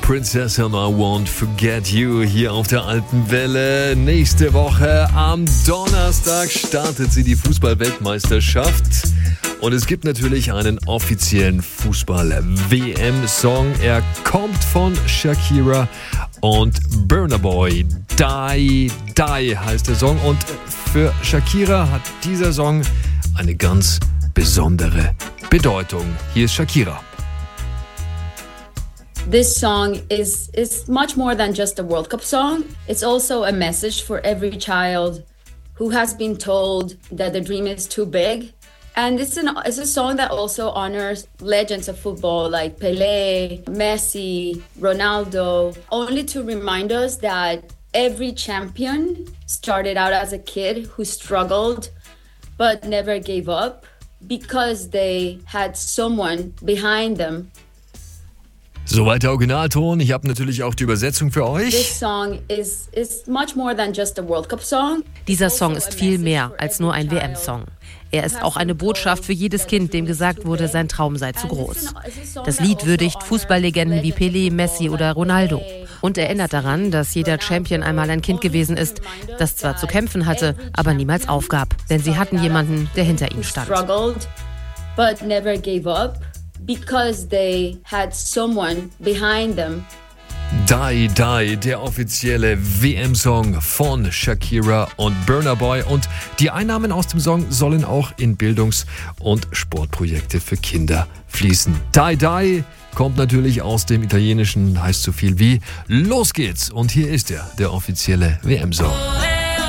Princess and I Won't Forget You hier auf der Alten Welle. Nächste Woche am Donnerstag startet sie die Fußball-Weltmeisterschaft. Und es gibt natürlich einen offiziellen Fußball-WM-Song. Er kommt von Shakira und Burna Boy. Die, Die heißt der Song. Und für Shakira hat dieser Song eine ganz besondere Bedeutung. Hier ist Shakira. This song is much more than just a World Cup song. It's also a message for every child who has been told that the dream is too big. And it's a song that also honors legends of football like Pelé, Messi, Ronaldo, only to remind us that every champion started out as a kid who struggled but never gave up because they had someone behind them. Soweit der Originalton. Ich habe natürlich auch die Übersetzung für euch. This song is much more than just a World Cup song. Dieser Song ist viel mehr als nur ein WM-Song. Er ist auch eine Botschaft für jedes Kind, dem gesagt wurde, sein Traum sei zu groß. Das Lied würdigt Fußballlegenden wie Pelé, Messi oder Ronaldo und erinnert daran, dass jeder Champion einmal ein Kind gewesen ist, das zwar zu kämpfen hatte, aber niemals aufgab, denn sie hatten jemanden, der hinter ihnen stand. But never gave up because they had someone behind them. Die, Die, der offizielle WM-Song von Shakira und Burna Boy. Und die Einnahmen aus dem Song sollen auch in Bildungs- und Sportprojekte für Kinder fließen. Die, Die kommt natürlich aus dem Italienischen, heißt so viel wie Los geht's. Und hier ist er, der offizielle WM-Song.